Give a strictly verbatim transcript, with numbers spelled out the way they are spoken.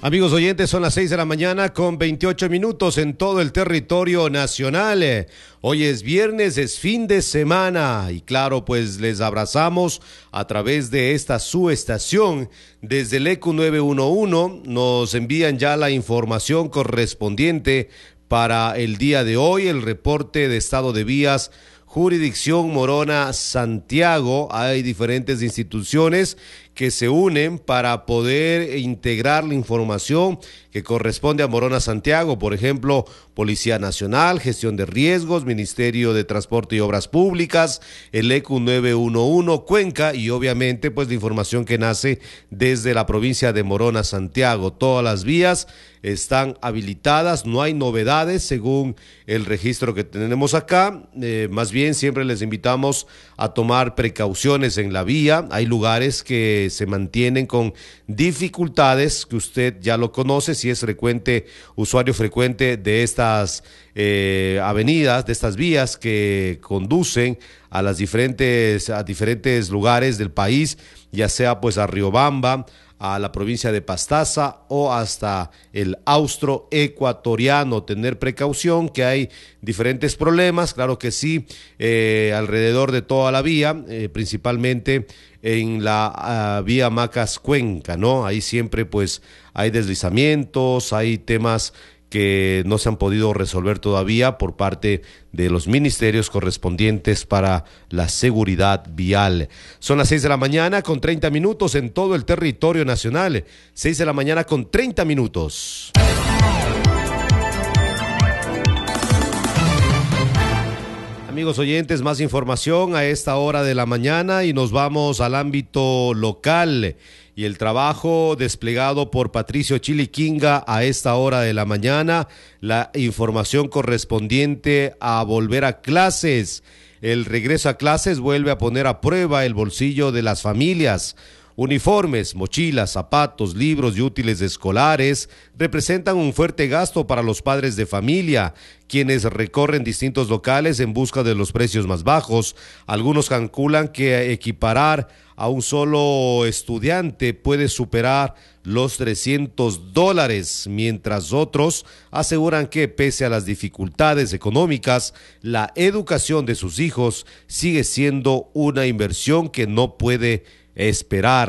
Amigos oyentes, son las seis de la mañana con veintiocho minutos en todo el territorio nacional. Hoy es viernes, es fin de semana y claro, pues les abrazamos a través de esta su estación. Desde el E Q nueve uno uno nos envían ya la información correspondiente para el día de hoy, el reporte de estado de vías, jurisdicción Morona Santiago. Hay diferentes instituciones que se unen para poder integrar la información que corresponde a Morona Santiago, por ejemplo, Policía Nacional, Gestión de Riesgos, Ministerio de Transporte y Obras Públicas, el E Q nueve uno uno Cuenca y obviamente pues la información que nace desde la provincia de Morona Santiago. Todas las vías están habilitadas, no hay novedades según el registro que tenemos acá, eh, más bien siempre les invitamos a tomar precauciones en la vía. Hay lugares que se mantienen con dificultades, que usted ya lo conoce si es frecuente, usuario frecuente de estas eh, avenidas, de estas vías que conducen a las diferentes, a diferentes lugares del país, ya sea pues a Riobamba, a la provincia de Pastaza o hasta el austro ecuatoriano. Tener precaución que hay diferentes problemas, claro que sí, eh, alrededor de toda la vía, eh, principalmente en la uh, vía Macas Cuenca, ¿no? Ahí siempre pues hay deslizamientos, hay temas que no se han podido resolver todavía por parte de los ministerios correspondientes para la seguridad vial. Son las seis de la mañana con treinta minutos en todo el territorio nacional. seis de la mañana con treinta minutos. Amigos oyentes, más información a esta hora de la mañana y nos vamos al ámbito local y el trabajo desplegado por Patricio Chiliquinga a esta hora de la mañana, la información correspondiente a volver a clases. El regreso a clases vuelve a poner a prueba el bolsillo de las familias. Uniformes, mochilas, zapatos, libros y útiles escolares representan un fuerte gasto para los padres de familia, quienes recorren distintos locales en busca de los precios más bajos. Algunos calculan que equiparar a un solo estudiante puede superar los trescientos dólares, mientras otros aseguran que pese a las dificultades económicas, la educación de sus hijos sigue siendo una inversión que no puede esperar.